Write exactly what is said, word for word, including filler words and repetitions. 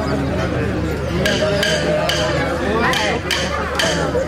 Hãy subscribe cho kênh Ghiền Mì Gõ để không bỏ lỡ